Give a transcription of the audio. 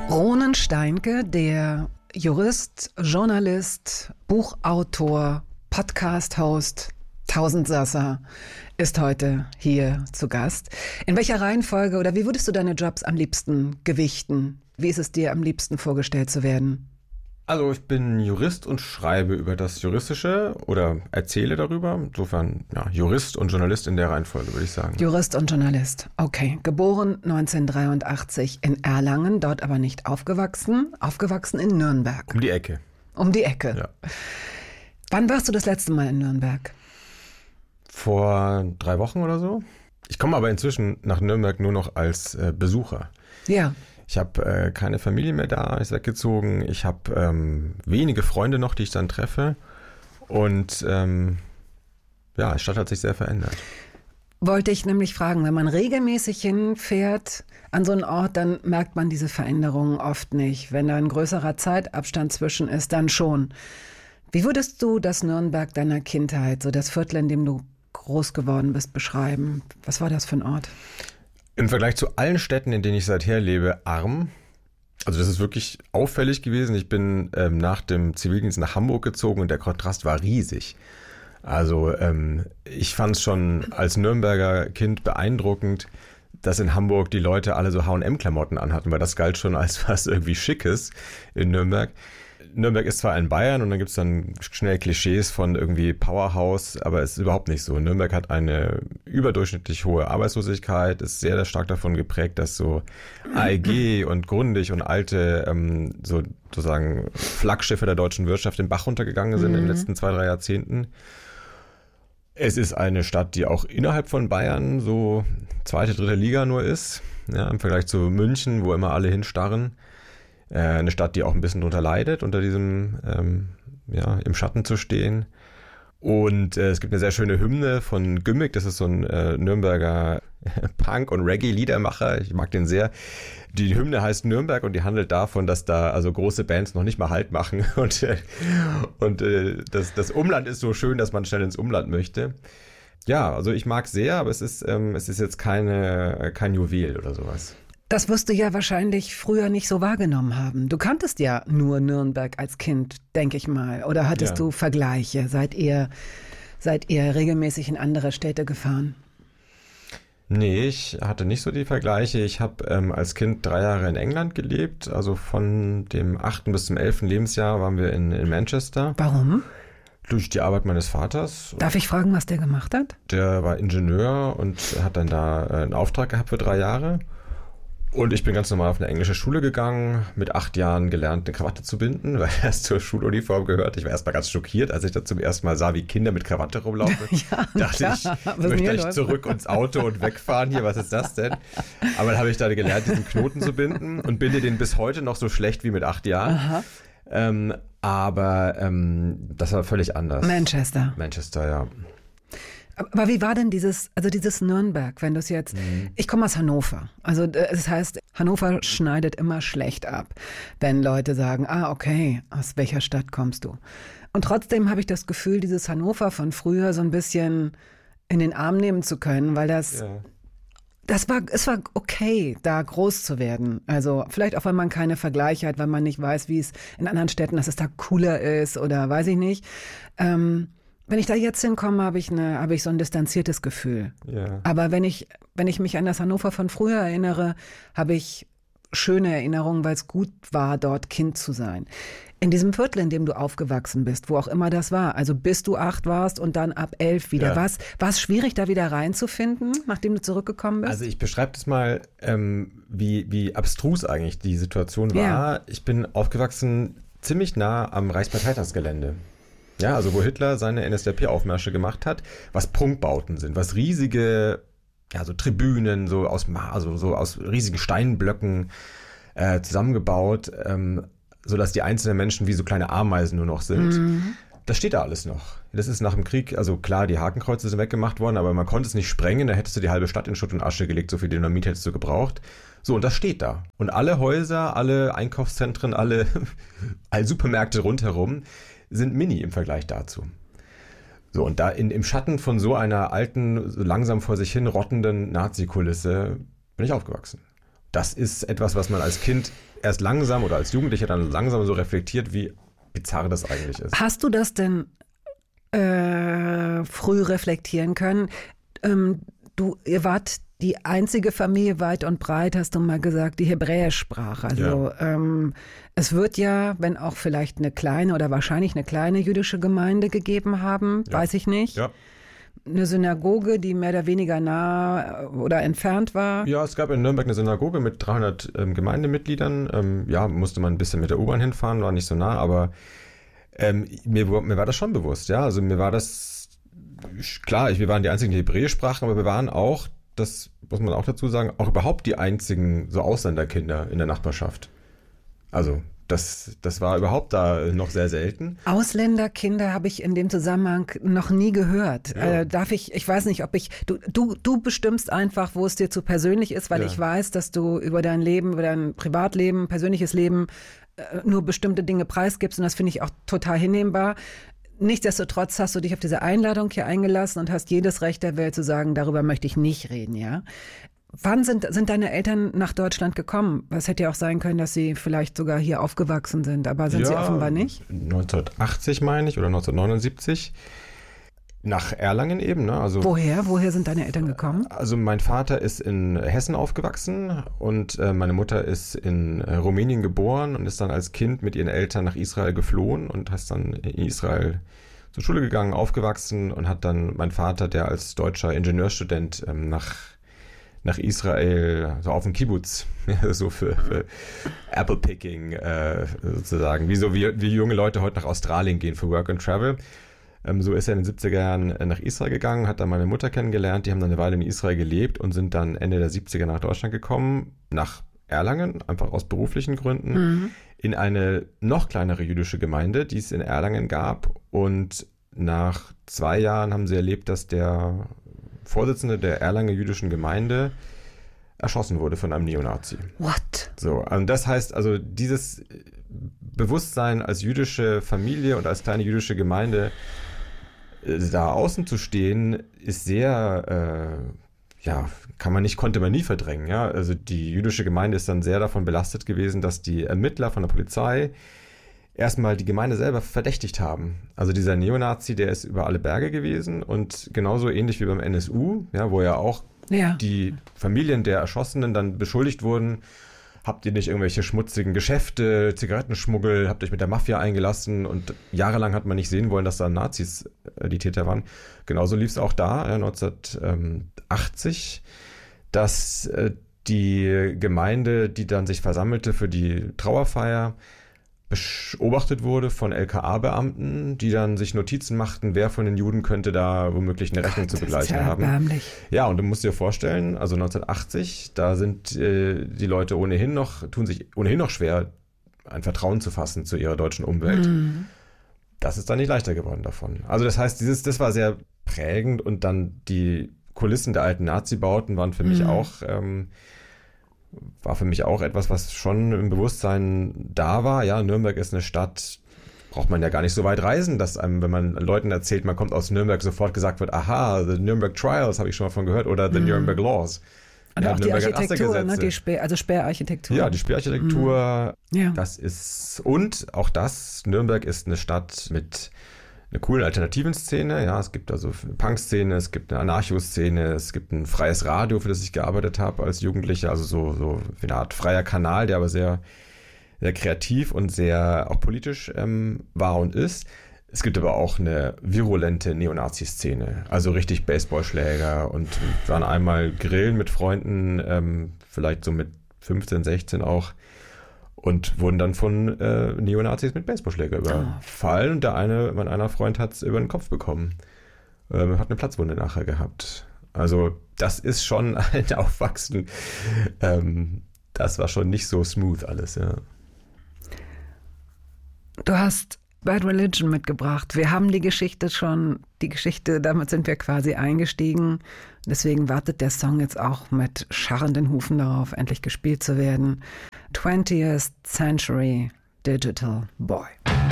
Ronen Steinke, der Jurist, Journalist, Buchautor, Podcast-Host, Tausendsasser, ist heute hier zu Gast. In welcher Reihenfolge oder wie würdest du deine Jobs am liebsten gewichten? Wie ist es dir am liebsten vorgestellt zu werden? Also ich bin Jurist und schreibe über das Juristische oder erzähle darüber. Insofern ja, Jurist und Journalist in der Reihenfolge, würde ich sagen. Jurist und Journalist, okay. Geboren 1983 in Erlangen, dort aber nicht aufgewachsen. Aufgewachsen in Nürnberg. Um die Ecke. Um die Ecke. Ja. Wann warst du das letzte Mal in Nürnberg? Vor 3 Wochen oder so. Ich komme aber inzwischen nach Nürnberg nur noch als Besucher. Ja. Ich habe keine Familie mehr da, ist weggezogen. Ich habe wenige Freunde noch, die ich dann treffe. Und ja, die Stadt hat sich sehr verändert. Wollte ich nämlich fragen, wenn man regelmäßig hinfährt an so einen Ort, dann merkt man diese Veränderungen oft nicht. Wenn da ein größerer Zeitabstand zwischen ist, dann schon. Wie würdest du das Nürnberg deiner Kindheit, so das Viertel, in dem du groß geworden bist, beschreiben? Was war das für ein Ort? Im Vergleich zu allen Städten, in denen ich seither lebe, arm. Also das ist wirklich auffällig gewesen. Ich bin nach dem Zivildienst nach Hamburg gezogen und der Kontrast war riesig. Also ich fand es schon als Nürnberger Kind beeindruckend, dass in Hamburg die Leute alle so H&M-Klamotten anhatten, weil das galt schon als was irgendwie Schickes in Nürnberg. Nürnberg ist zwar in Bayern und dann gibt es dann schnell Klischees von irgendwie Powerhouse, aber es ist überhaupt nicht so. Nürnberg hat eine überdurchschnittlich hohe Arbeitslosigkeit, ist sehr, sehr stark davon geprägt, dass so AEG und Grundig und alte sozusagen Flaggschiffe der deutschen Wirtschaft den Bach runtergegangen sind in den letzten 2-3 Jahrzehnten. Es ist eine Stadt, die auch innerhalb von Bayern so 2., 3. Liga nur ist, ja, im Vergleich zu München, wo immer alle hinstarren. Eine Stadt, die auch ein bisschen drunter leidet, unter diesem, im Schatten zu stehen. Und es gibt eine sehr schöne Hymne von Gümmick, das ist so ein Nürnberger Punk- und Reggae-Liedermacher, ich mag den sehr. Die Hymne heißt Nürnberg und die handelt davon, dass da also große Bands noch nicht mal Halt machen und das Umland ist so schön, dass man schnell ins Umland möchte. Ja, also ich mag sehr, aber es ist jetzt kein Juwel oder sowas. Das wirst du ja wahrscheinlich früher nicht so wahrgenommen haben. Du kanntest ja nur Nürnberg als Kind, denke ich mal. Oder hattest du Vergleiche? Seid ihr regelmäßig in andere Städte gefahren? Nee, ich hatte nicht so die Vergleiche. Ich habe als Kind 3 Jahre in England gelebt. Also von dem 8. bis zum 11. Lebensjahr waren wir in Manchester. Warum? Durch die Arbeit meines Vaters. Darf ich fragen, was der gemacht hat? Der war Ingenieur und hat dann da einen Auftrag gehabt für 3 Jahre. Und ich bin ganz normal auf eine englische Schule gegangen, mit 8 Jahren gelernt, eine Krawatte zu binden, weil das zur Schuluniform gehört. Ich war erstmal ganz schockiert, als ich da zum ersten Mal sah, wie Kinder mit Krawatte rumlaufen. Ja, dachte klar. ich möchte gleich zurück ins Auto und wegfahren hier, was ist das denn? Aber dann habe ich da gelernt, diesen Knoten zu binden und binde den bis heute noch so schlecht wie mit 8 Jahren. Aha. Aber das war völlig anders. Manchester, ja. Aber wie war denn dieses Nürnberg, wenn du es jetzt, ich komme aus Hannover, also das heißt, Hannover schneidet immer schlecht ab, wenn Leute sagen, okay, aus welcher Stadt kommst du? Und trotzdem habe ich das Gefühl, dieses Hannover von früher so ein bisschen in den Arm nehmen zu können, weil es war okay, da groß zu werden. Also vielleicht auch, weil man keine Vergleiche hat, weil man nicht weiß, wie es in anderen Städten, dass es da cooler ist oder weiß ich nicht. Wenn ich da jetzt hinkomme, habe ich so ein distanziertes Gefühl. Ja. Aber wenn ich mich an das Hannover von früher erinnere, habe ich schöne Erinnerungen, weil es gut war, dort Kind zu sein. In diesem Viertel, in dem du aufgewachsen bist, wo auch immer das war, also bis du 8 warst und dann ab 11 wieder, war es schwierig, da wieder reinzufinden, nachdem du zurückgekommen bist? Also ich beschreibe das mal, wie abstrus eigentlich die Situation war. Ja. Ich bin aufgewachsen ziemlich nah am Reichsparteitagsgelände. Ja, also wo Hitler seine NSDAP-Aufmärsche gemacht hat, was Prunkbauten sind, was riesige, so Tribünen, so aus riesigen Steinblöcken zusammengebaut, sodass die einzelnen Menschen wie so kleine Ameisen nur noch sind. Das steht da alles noch. Das ist nach dem Krieg, also klar, die Hakenkreuze sind weggemacht worden, aber man konnte es nicht sprengen, da hättest du die halbe Stadt in Schutt und Asche gelegt, so viel Dynamit hättest du gebraucht. So, und das steht da. Und alle Häuser, alle Einkaufszentren, alle Supermärkte rundherum sind mini im Vergleich dazu. So, und da im Schatten von so einer alten, so langsam vor sich hin rottenden Nazi-Kulisse bin ich aufgewachsen. das ist etwas, was man als Kind erst langsam oder als Jugendlicher dann langsam so reflektiert, wie bizarr das eigentlich ist. Hast du das denn früh reflektieren können? Ihr wart die einzige Familie weit und breit, hast du mal gesagt, die Hebräisch sprach. Also es wird ja, wenn auch vielleicht eine kleine oder wahrscheinlich eine kleine jüdische Gemeinde gegeben haben, weiß ich nicht. Ja. Eine Synagoge, die mehr oder weniger nah oder entfernt war. Ja, es gab in Nürnberg eine Synagoge mit 300 Gemeindemitgliedern. Musste man ein bisschen mit der U-Bahn hinfahren, war nicht so nah, aber mir war das schon bewusst. Ja, also mir war das klar, wir waren die einzigen, die Hebräisch sprachen, aber wir waren auch, das muss man auch dazu sagen, auch überhaupt die einzigen so Ausländerkinder in der Nachbarschaft. Also das war überhaupt da noch sehr selten. Ausländerkinder habe ich in dem Zusammenhang noch nie gehört. Ja. Ich weiß nicht, du bestimmst einfach, wo es dir zu persönlich ist, weil ich weiß, dass du über dein Leben, über dein Privatleben, persönliches Leben nur bestimmte Dinge preisgibst und das finde ich auch total hinnehmbar. Nichtsdestotrotz hast du dich auf diese Einladung hier eingelassen und hast jedes Recht der Welt zu sagen, darüber möchte ich nicht reden, ja? Wann sind deine Eltern nach Deutschland gekommen? Es hätte ja auch sein können, dass sie vielleicht sogar hier aufgewachsen sind, aber sind sie offenbar nicht? 1980 meine ich oder 1979. Nach Erlangen eben. Ne? Also, Woher sind deine Eltern gekommen? Also mein Vater ist in Hessen aufgewachsen und meine Mutter ist in Rumänien geboren und ist dann als Kind mit ihren Eltern nach Israel geflohen und ist dann in Israel zur Schule gegangen, aufgewachsen und hat dann mein Vater, der als deutscher Ingenieurstudent nach Israel, so auf dem Kibbutz, so für Apple-Picking sozusagen, wie junge Leute heute nach Australien gehen für Work and Travel. So ist er in den 70er Jahren nach Israel gegangen, hat dann meine Mutter kennengelernt, die haben dann eine Weile in Israel gelebt und sind dann Ende der 70er nach Deutschland gekommen, nach Erlangen, einfach aus beruflichen Gründen, in eine noch kleinere jüdische Gemeinde, die es in Erlangen gab. Und nach 2 Jahren haben sie erlebt, dass der Vorsitzende der Erlanger jüdischen Gemeinde erschossen wurde von einem Neonazi. What? So, und das heißt also, dieses Bewusstsein als jüdische Familie und als kleine jüdische Gemeinde da außen zu stehen, ist sehr, konnte man nie verdrängen. Ja? Also die jüdische Gemeinde ist dann sehr davon belastet gewesen, dass die Ermittler von der Polizei erstmal die Gemeinde selber verdächtigt haben. Also dieser Neonazi, der ist über alle Berge gewesen und genauso ähnlich wie beim NSU, ja, wo ja auch die Familien der Erschossenen dann beschuldigt wurden, habt ihr nicht irgendwelche schmutzigen Geschäfte, Zigarettenschmuggel, habt euch mit der Mafia eingelassen und jahrelang hat man nicht sehen wollen, dass da Nazis die Täter waren. Genauso lief es auch da, 1980, dass die Gemeinde, die dann sich versammelte für die Trauerfeier, beobachtet wurde von LKA-Beamten, die dann sich Notizen machten, wer von den Juden könnte da womöglich eine Rechnung zu begleichen haben. Erbärmlich. Ja, und du musst dir vorstellen, also 1980, da sind die Leute tun sich ohnehin noch schwer, ein Vertrauen zu fassen zu ihrer deutschen Umwelt. Das ist dann nicht leichter geworden davon. Also das heißt, das war sehr prägend und dann die Kulissen der alten Nazi-Bauten waren für mich auch etwas, was schon im Bewusstsein da war. Ja, Nürnberg ist eine Stadt, braucht man ja gar nicht so weit reisen, dass einem, wenn man Leuten erzählt, man kommt aus Nürnberg, sofort gesagt wird, aha, the Nürnberg Trials, habe ich schon mal von gehört, oder the Nürnberg Laws. Und auch die Architektur, ne, also Sperrarchitektur. Ja, die Sperrarchitektur, das ist, und auch das, Nürnberg ist eine Stadt mit einer coolen alternativen Szene. Ja, es gibt also eine Punk-Szene, es gibt eine Anarcho-Szene, es gibt ein freies Radio, für das ich gearbeitet habe als Jugendlicher, also so wie eine Art freier Kanal, der aber sehr, sehr kreativ und sehr auch politisch war und ist. Es gibt aber auch eine virulente Neonazi-Szene, also richtig Baseballschläger und wir waren einmal grillen mit Freunden, vielleicht so mit 15, 16 auch, und wurden dann von Neonazis mit Baseballschläger überfallen. Und mein einer Freund hat es über den Kopf bekommen. Hat eine Platzwunde nachher gehabt. Also das ist schon ein Aufwachsen. Das war schon nicht so smooth alles, ja. Du hast Bad Religion mitgebracht. Wir haben die Geschichte, damit sind wir quasi eingestiegen. Deswegen wartet der Song jetzt auch mit scharrenden Hufen darauf, endlich gespielt zu werden. 20th Century Digital Boy.